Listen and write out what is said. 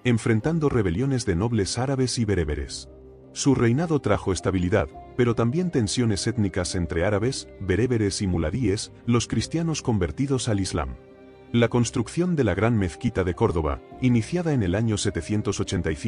enfrentando rebeliones de nobles árabes y bereberes. Su reinado trajo estabilidad, pero también tensiones étnicas entre árabes, bereberes y muladíes, los cristianos convertidos al Islam. La construcción de la Gran Mezquita de Córdoba, iniciada en el año 785,